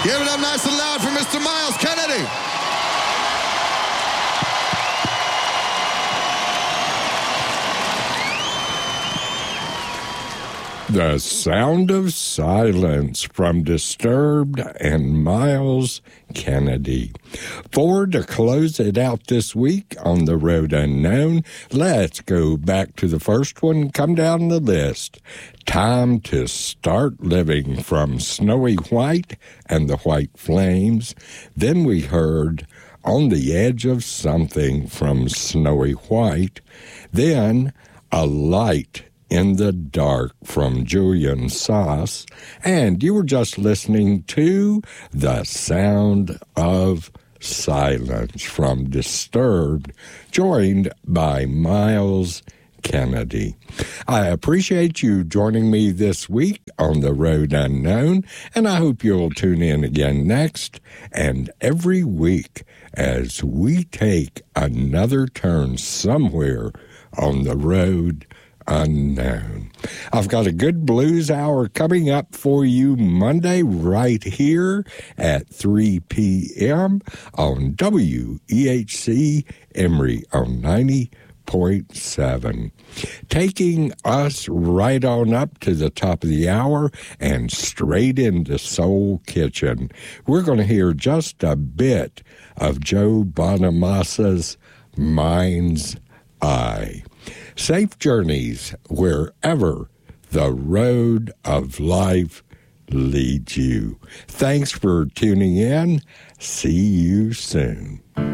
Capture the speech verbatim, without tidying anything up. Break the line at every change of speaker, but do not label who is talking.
Give it up nice and loud for Mister Myles Kennedy.
The Sound of Silence from Disturbed and Myles Kennedy. For to close it out this week on The Road Unknown, let's go back to the first one, come down the list. Time to Start Living from Snowy White and the White Flames. Then we heard On the Edge of Something from Snowy White. Then A Light in the Dark from Julian Sas, and you were just listening to The Sound of Silence from Disturbed, joined by Myles Kennedy. I appreciate you joining me this week on The Road Unknown, and I hope you'll tune in again next and every week as we take another turn somewhere on the road unknown. I've got a good blues hour coming up for you Monday right here at three p.m. on W E H C Emory on ninety point seven. Taking us right on up to the top of the hour and straight into Soul Kitchen. We're going to hear just a bit of Joe Bonamassa's Mind's Eye. Safe journeys wherever the road of life leads you. Thanks for tuning in. See you soon.